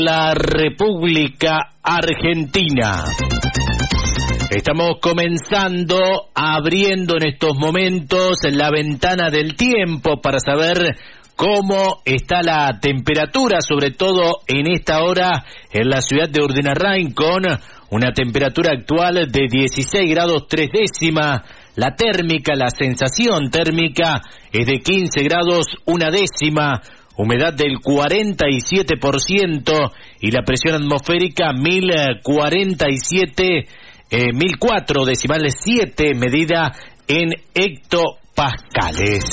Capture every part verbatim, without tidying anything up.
La República Argentina. Estamos comenzando, abriendo en estos momentos la ventana del tiempo para saber cómo está la temperatura, sobre todo en esta hora en la ciudad de Urdangarin, con una temperatura actual de dieciséis grados tres décimas. La térmica, la sensación térmica es de quince grados una décima. Humedad del cuarenta y siete por ciento y la presión atmosférica mil cuarenta y siete, eh, mil cuatro decimales siete, medida en hectopascales.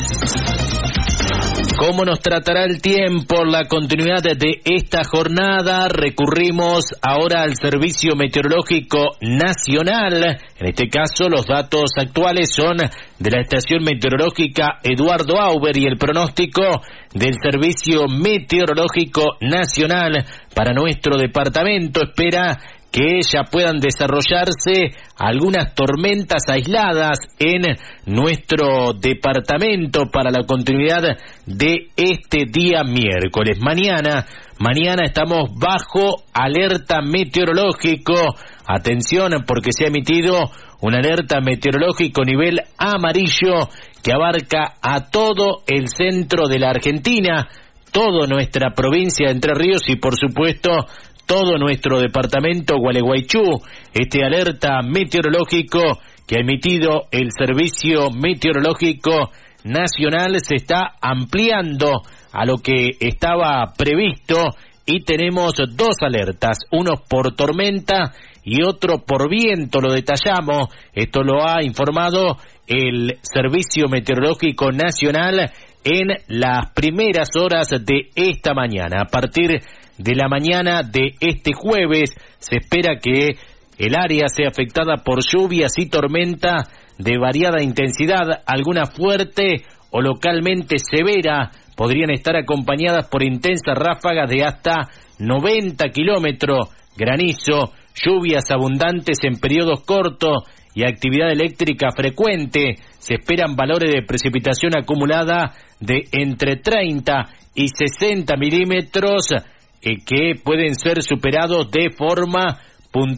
¿Cómo nos tratará el tiempo? La continuidad de esta jornada, recurrimos ahora al Servicio Meteorológico Nacional. En este caso, los datos actuales son de la Estación Meteorológica Eduardo Auber y el pronóstico del Servicio Meteorológico Nacional para nuestro departamento. Espera que ya puedan desarrollarse algunas tormentas aisladas en nuestro departamento para la continuidad de este día miércoles. Mañana, mañana estamos bajo alerta meteorológico. Atención, porque se ha emitido una alerta meteorológico nivel amarillo que abarca a todo el centro de la Argentina, toda nuestra provincia de Entre Ríos y, por supuesto, todo nuestro departamento Gualeguaychú. Este alerta meteorológico que ha emitido el Servicio Meteorológico Nacional se está ampliando a lo que estaba previsto y tenemos dos alertas, uno por tormenta y otro por viento. Lo detallamos, esto lo ha informado el Servicio Meteorológico Nacional en las primeras horas de esta mañana. A partir de la mañana de este jueves se espera que el área sea afectada por lluvias y tormenta de variada intensidad, alguna fuerte o localmente severa. Podrían estar acompañadas por intensas ráfagas de hasta noventa kilómetros, granizo, lluvias abundantes en periodos cortos y actividad eléctrica frecuente. Se esperan valores de precipitación acumulada de entre treinta y sesenta milímetros, eh, que pueden ser superados de forma puntual